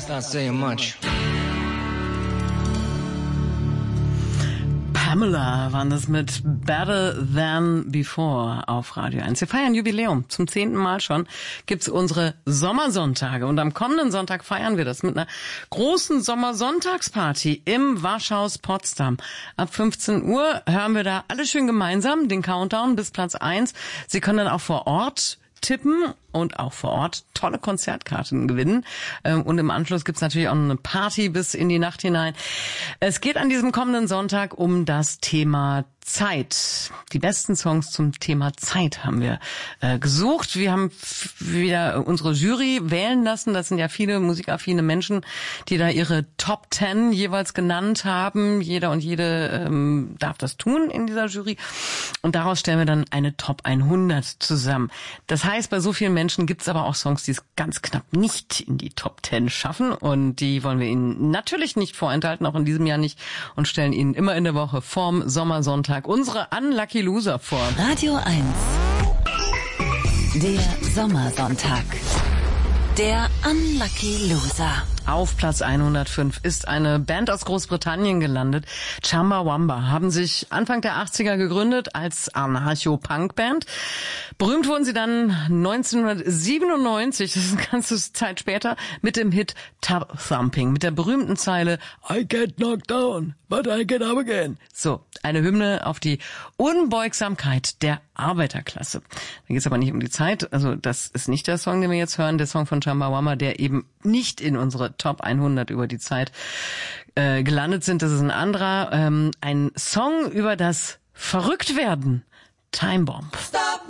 not saying much. Pamela waren das mit Better Than Before auf Radio 1. Wir feiern Jubiläum. Zum 10. Mal schon gibt's unsere Sommersonntage. Und am kommenden Sonntag feiern wir das mit einer großen Sommersonntagsparty im Waschhaus Potsdam. Ab 15 Uhr hören wir da alle schön gemeinsam den Countdown bis Platz 1. Sie können dann auch vor Ort tippen und auch vor Ort tolle Konzertkarten gewinnen. Und im Anschluss gibt's natürlich auch eine Party bis in die Nacht hinein. Es geht an diesem kommenden Sonntag um das Thema Zeit. Die besten Songs zum Thema Zeit haben wir gesucht. Wir haben wieder unsere Jury wählen lassen. Das sind ja viele musikaffine Menschen, die da ihre Top 10 jeweils genannt haben. Jeder und jede darf das tun in dieser Jury. Und daraus stellen wir dann eine Top 100 zusammen. Das heißt, bei so vielen Menschen gibt's aber auch Songs, die es ganz knapp nicht in die Top 10 schaffen. Und die wollen wir Ihnen natürlich nicht vorenthalten, auch in diesem Jahr nicht. Und stellen Ihnen immer in der Woche vorm Sommersonntag unsere Unlucky Loser vor. Radio 1. Der Sommersonntag. Der Unlucky Loser. Auf Platz 105 ist eine Band aus Großbritannien gelandet. Chumbawamba haben sich Anfang der 80er gegründet als Anarcho-Punk-Band. Berühmt wurden sie dann 1997, das ist eine ganze Zeit später, mit dem Hit Tub Thumping, mit der berühmten Zeile I get knocked down, but I get up again. So, eine Hymne auf die Unbeugsamkeit der Arbeiterklasse. Da geht es aber nicht um die Zeit, also das ist nicht der Song, den wir jetzt hören, der Song von Chumbawamba, der eben nicht in unsere Top 100 über die Zeit gelandet sind. Das ist ein anderer, ein Song über das Verrücktwerden. Time Bomb. Stop